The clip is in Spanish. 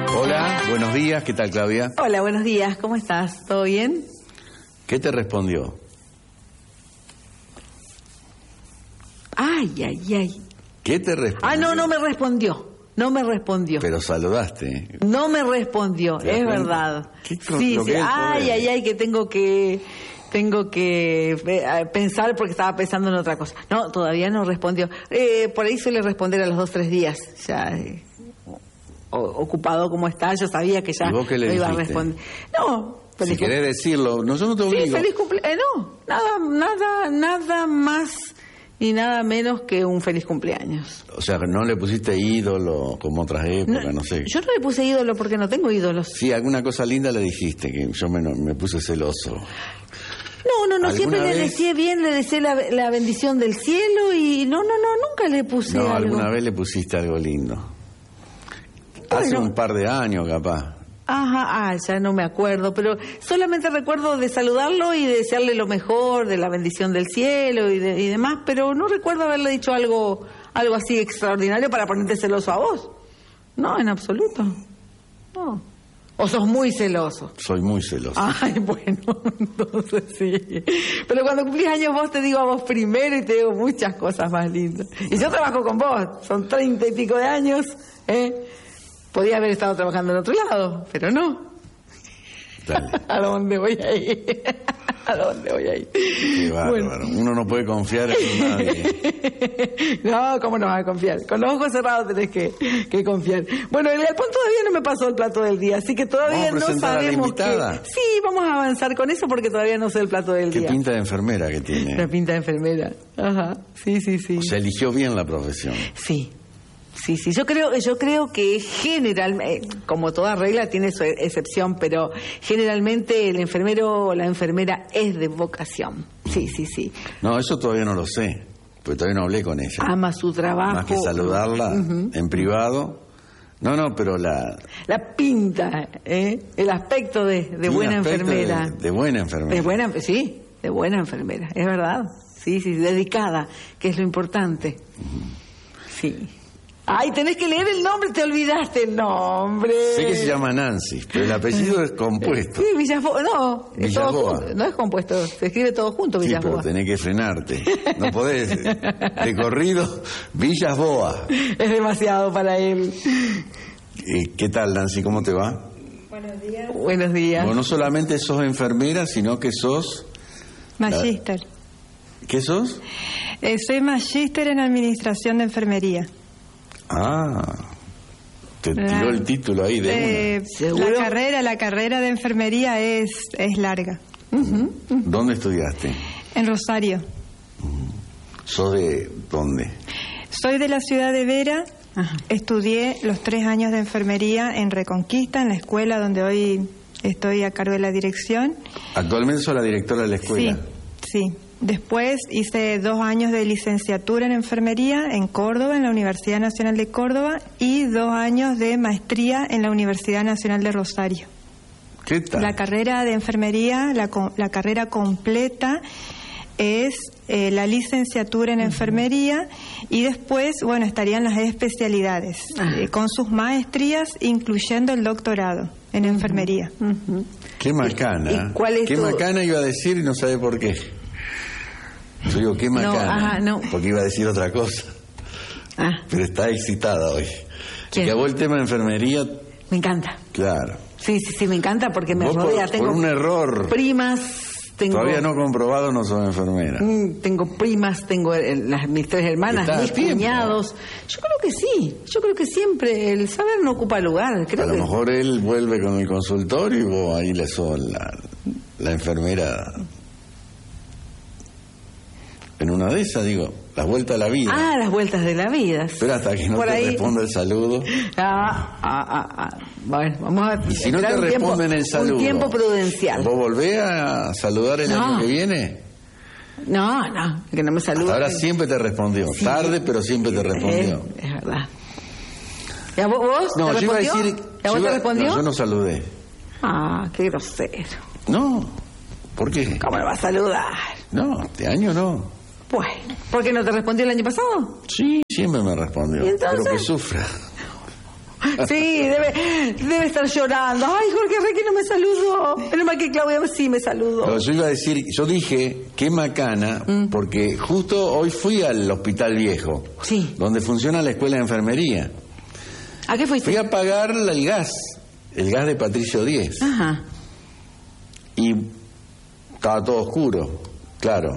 Hola, buenos días, ¿qué tal, Claudia? Hola, buenos días, ¿cómo estás? ¿Todo bien? ¿Qué te respondió? Ay, ay, ay. ¿Qué te respondió? Ah, no me respondió. No me respondió. Pero saludaste. No me respondió, es verdad. Sí, sí. Ay, ay, ay, que tengo que pensar porque estaba pensando en otra cosa. No, todavía no respondió. Por ahí suele responder a los 2 o 3 días. Ya ocupado como está, yo sabía que ya ¿Y vos qué le no iba a dijiste? responder. No. Si querés decirlo, no, yo no te obligo. Sí, feliz cumpleaños. Nada más y nada menos que un feliz cumpleaños. O sea, no le pusiste ídolo como otras épocas, no sé. Yo no le puse ídolo porque no tengo ídolos. Sí, alguna cosa linda le dijiste, que yo me puse celoso. No, siempre le deseé bien, le deseé la bendición del cielo y no, nunca le puse algo. No, alguna vez le pusiste algo lindo. Bueno. Hace un par de años, capaz. Ajá, ya no me acuerdo, pero solamente recuerdo de saludarlo y de desearle lo mejor, de la bendición del cielo y demás, pero no recuerdo haberle dicho algo así extraordinario para ponerte celoso a vos. No, en absoluto. No. ¿O sos muy celoso? Soy muy celoso. Ay, bueno, entonces sí. Pero cuando cumplís años vos te digo a vos primero y te digo muchas cosas más lindas. Y yo trabajo con vos, son 30 y pico de años, Podía haber estado trabajando en otro lado, pero no. Dale. ¿A dónde voy a ir? ¿A dónde voy a ir? Qué bárbaro. Bueno. Uno no puede confiar en nadie. No, ¿cómo no vas a confiar? Con los ojos cerrados tenés que confiar. Bueno, el galpón todavía no me pasó el plato del día, así que todavía no sabemos a la invitada. Sí, vamos a avanzar con eso porque todavía no sé el plato del día. Qué pinta de enfermera que tiene. La pinta de enfermera. Ajá. Sí. Se eligió bien la profesión. Sí. Sí, yo creo que generalmente, como toda regla tiene su excepción, pero generalmente el enfermero o la enfermera es de vocación. Sí. No, eso todavía no lo sé, porque todavía no hablé con ella. Ama su trabajo. Más que saludarla en privado. No, pero la pinta, el aspecto de buena enfermera. De buena enfermera. De buena enfermera, es verdad. Sí, dedicada, que es lo importante. Sí. Ay, tenés que leer el nombre, te olvidaste el nombre. Sé que se llama Nancy, pero el apellido es compuesto. Sí, Villasboa, no, no es compuesto, se escribe todo junto, Villasboa. Sí, pero tenés que frenarte, no podés, de corrido, Villasboa. Es demasiado para él. ¿Qué tal, Nancy, cómo te va? Buenos días. Buenos días. Bueno, no solamente sos enfermera, sino que sos... Magíster. ¿Qué sos? Soy magíster en administración de enfermería. Ah, te tiró el título ahí de una. La carrera de enfermería es larga. ¿Dónde estudiaste? En Rosario. ¿Sos de dónde? Soy de la ciudad de Vera. Ajá. Estudié los 3 años de enfermería en Reconquista, en la escuela donde hoy estoy a cargo de la dirección. ¿Actualmente sos la directora de la escuela? Sí. Después hice 2 años de licenciatura en enfermería en Córdoba, en la Universidad Nacional de Córdoba, y 2 años de maestría en la Universidad Nacional de Rosario. ¿Qué tal? La carrera de enfermería, la carrera completa es la licenciatura en enfermería y después, estarían las especialidades con sus maestrías, incluyendo el doctorado en enfermería. Qué macana. ¿Y cuál es macana iba a decir y no sabe por qué. Yo digo, qué macana, porque iba a decir otra cosa. Pero está excitada hoy. ¿Quién? Que acabó el tema de enfermería. Me encanta. Claro. Sí, me encanta porque me rodea. Por un error. Primas. Todavía no comprobado, no soy enfermera. Tengo primas, tengo mis 3 hermanas, mis cuñados. Yo creo que sí. Yo creo que siempre el saber no ocupa lugar. A lo mejor él vuelve con el consultorio y vos ahí le sos la enfermera. En una de esas, digo, las vueltas a la vida. Las vueltas de la vida. Pero hasta que no te responda el saludo. Bueno, vamos a y si no te responden el saludo, un tiempo prudencial. ¿Vos volvés a saludar el año que viene? No, que no me salude. Ahora siempre te respondió. Sí. Tarde, pero siempre te respondió. Es verdad. ¿Y a vos? No, ¿te yo iba a decir... ¿A vos te respondió? No, yo no saludé. Qué grosero. No, ¿por qué? ¿Cómo lo vas a saludar? No, este año no. Bueno, ¿por qué no te respondió el año pasado? Sí, siempre me respondió. ¿Y entonces? Pero que sufra. Sí, debe estar llorando. Ay, Jorge Requi no me saludó. Menos mal que Claudia sí me saludó. Pero yo iba a decir, yo dije, qué macana, porque justo hoy fui al Hospital Viejo, sí, donde funciona la escuela de enfermería. ¿A qué fuiste? Fui a pagar el gas de Patricio Díez. Ajá. Y estaba todo oscuro, claro.